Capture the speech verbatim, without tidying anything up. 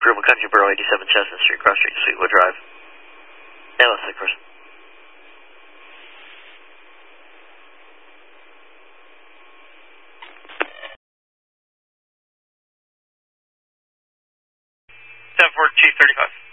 Grumman Country Borough, eighty-seven Chestnut Street, Cross Street, Sweetwood Drive. L S six person. ten four, Chief thirty-five.